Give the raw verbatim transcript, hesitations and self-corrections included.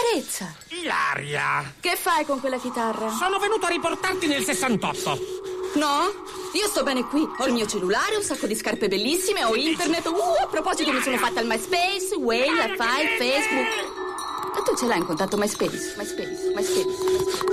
Chiarezza! Ilaria! Che fai con quella chitarra? Sono venuto a riportarti nel sessantotto. No? Io sto bene qui. Ho il mio cellulare, un sacco di scarpe bellissime, ho internet. Uh, a proposito mi sono fatta il MySpace, Way, la Fi, Facebook. E tu ce l'hai in contatto MySpace? MySpace, MySpace, MySpace.